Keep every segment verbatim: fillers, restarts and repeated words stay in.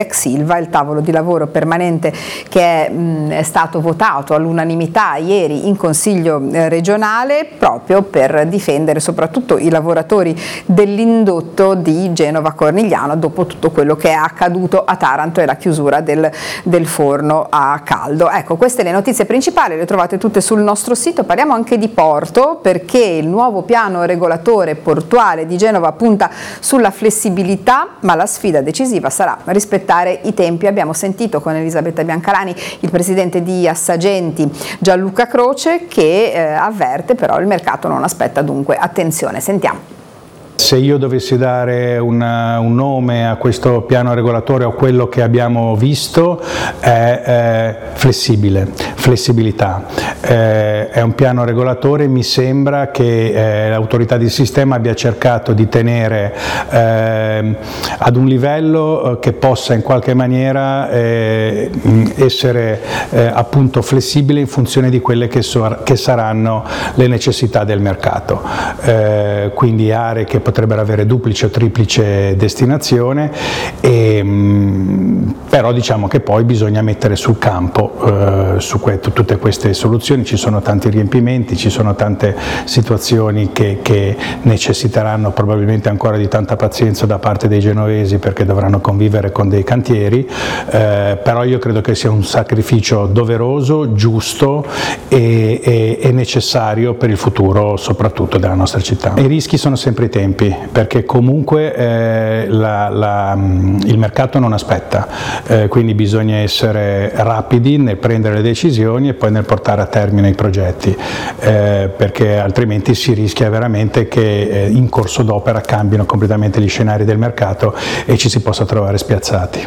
ex Ilva, il tavolo di lavoro permanente che è, mh, è stato votato all'unanimità ieri in Consiglio eh, regionale proprio per difendere soprattutto i lavoratori dell'indotto di Genova Cornigliano dopo tutto quello che è accaduto a Taranto e la chiusura del, del forno a caldo. Ecco, queste le notizie principali, le trovate tutte sul nostro sito. Parliamo anche di porto, perché il nuovo piano regolatore portuale di Genova punta sulla flessibilità, ma la sfida decisiva sarà rispettare i tempi. Abbiamo sentito con Elisabetta Biancalani il presidente di Assagenti Gianluca Croce che eh, avverte però il mercato non aspetta, dunque attenzione. Sentiamo. Se io dovessi dare una, un nome a questo piano regolatore o quello che abbiamo visto è, è flessibile, flessibilità. Eh, è un piano regolatore, mi sembra che eh, l'autorità di sistema abbia cercato di tenere eh, ad un livello che possa in qualche maniera eh, essere eh, appunto flessibile in funzione di quelle che, so, che saranno le necessità del mercato. Eh, quindi aree che potrebbero avere duplice o triplice destinazione, e, mh, però diciamo che poi bisogna mettere sul campo eh, su que tutte queste soluzioni. Ci sono tanti riempimenti, ci sono tante situazioni che, che necessiteranno probabilmente ancora di tanta pazienza da parte dei genovesi, perché dovranno convivere con dei cantieri, eh, però io credo che sia un sacrificio doveroso, giusto e, e, e necessario per il futuro soprattutto della nostra città. I rischi sono sempre i tempi, perché comunque eh, la, la, il mercato non aspetta, eh, quindi bisogna essere rapidi nel prendere le decisioni e poi nel portare a termine i progetti, eh, perché altrimenti si rischia veramente che eh, in corso d'opera cambino completamente gli scenari del mercato e ci si possa trovare spiazzati.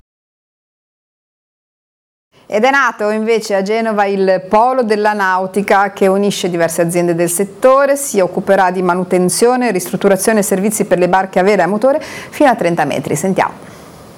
Ed è nato invece a Genova il Polo della Nautica, che unisce diverse aziende del settore, si occuperà di manutenzione, ristrutturazione e servizi per le barche a vela e a motore fino a trenta metri. Sentiamo.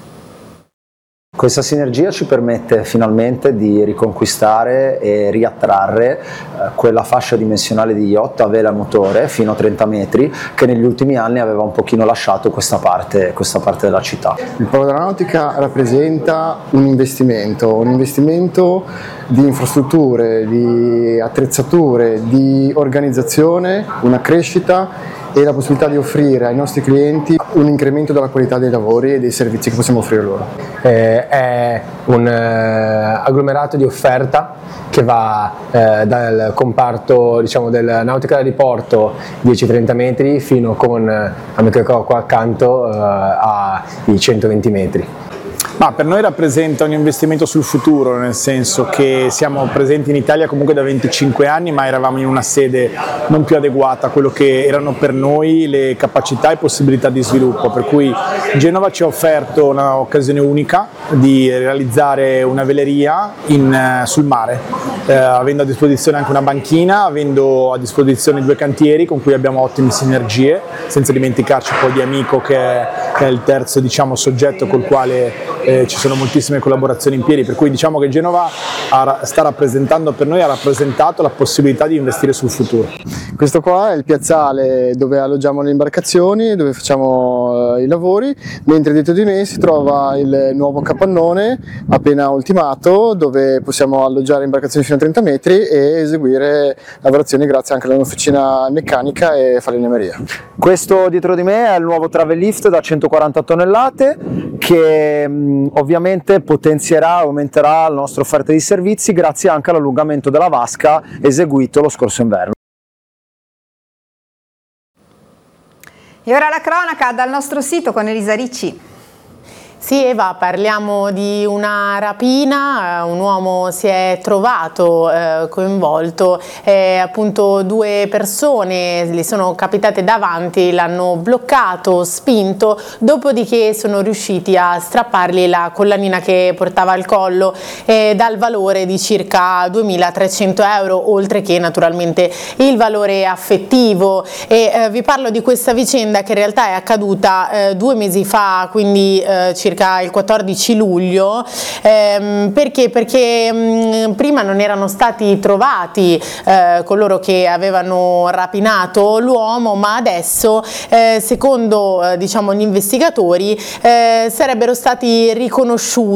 Questa sinergia ci permette finalmente di riconquistare e riattrarre eh, quella fascia dimensionale di yacht a vela e motore fino a trenta metri che negli ultimi anni aveva un pochino lasciato questa parte, questa parte della città. Il Polo della Nautica rappresenta un investimento, un investimento di infrastrutture, di attrezzature, di organizzazione, una crescita e la possibilità di offrire ai nostri clienti un incremento della qualità dei lavori e dei servizi che possiamo offrire loro. Eh, è un eh, agglomerato di offerta che va eh, dal comparto, diciamo, del nautica da diporto dieci trenta metri fino con, amico qua accanto, eh, ai centoventi metri. Ma per noi rappresenta un investimento sul futuro, nel senso che siamo presenti in Italia comunque da venticinque anni, ma eravamo in una sede non più adeguata a quello che erano per noi le capacità e possibilità di sviluppo, per cui Genova ci ha offerto un'occasione unica di realizzare una veleria in, sul mare, eh, avendo a disposizione anche una banchina, avendo a disposizione due cantieri con cui abbiamo ottime sinergie, senza dimenticarci poi di Amico che è, che è il terzo, diciamo, soggetto col quale Eh, ci sono moltissime collaborazioni in piedi, per cui diciamo che Genova ha, sta rappresentando per noi, ha rappresentato la possibilità di investire sul futuro. Questo qua è il piazzale dove alloggiamo le imbarcazioni, dove facciamo eh, i lavori, mentre dietro di me si trova il nuovo capannone appena ultimato, dove possiamo alloggiare imbarcazioni fino a trenta metri e eseguire lavorazioni grazie anche all'officina meccanica e falegnameria. Questo dietro di me è il nuovo travel lift da centoquaranta tonnellate che mh, ovviamente potenzierà e aumenterà la nostra offerta di servizi grazie anche all'allungamento della vasca eseguito lo scorso inverno. E ora la cronaca dal nostro sito con Elisa Ricci. Sì, Eva, parliamo di una rapina, un uomo si è trovato eh, coinvolto, eh, appunto due persone gli sono capitate davanti, l'hanno bloccato, spinto, dopodiché sono riusciti a strappargli la collanina che portava al collo eh, dal valore di circa duemilatrecento euro, oltre che naturalmente il valore affettivo. E eh, vi parlo di questa vicenda che in realtà è accaduta eh, due mesi fa, quindi eh, circa circa il quattordici luglio, ehm, perché, perché mh, prima non erano stati trovati eh, coloro che avevano rapinato l'uomo, ma adesso eh, secondo eh, diciamo gli investigatori eh, sarebbero stati riconosciuti